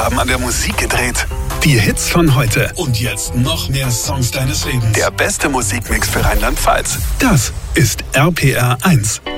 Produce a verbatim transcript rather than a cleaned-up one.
haben an der Musik gedreht. Die Hits von heute. Und jetzt noch mehr Songs deines Lebens. Der beste Musikmix für Rheinland-Pfalz. Das ist R P R eins.